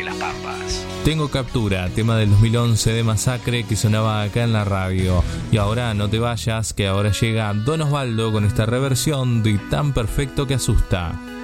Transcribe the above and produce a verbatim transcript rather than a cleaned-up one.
las Pampas. Tengo captura, tema del dos mil once de Masacre que sonaba acá en la radio. Y ahora no te vayas, que ahora llega Don Osvaldo con esta reversión de Tan Perfecto que Asusta.